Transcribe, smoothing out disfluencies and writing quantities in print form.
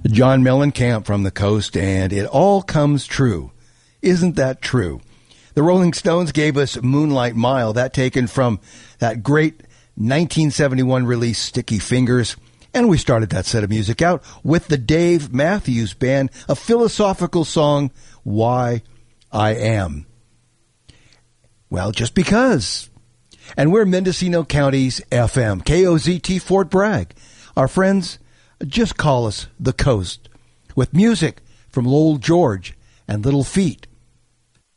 John Mellencamp from the Coast, and It All Comes True. Isn't that true? The Rolling Stones gave us Moonlight Mile, that taken from that great 1971 release, Sticky Fingers. And we started that set of music out with the Dave Matthews Band, a philosophical song, Why I Am. Well, just because. And we're Mendocino County's FM, KOZT Fort Bragg. Our friends, just call us the Coast, with music from Lowell George and Little Feat.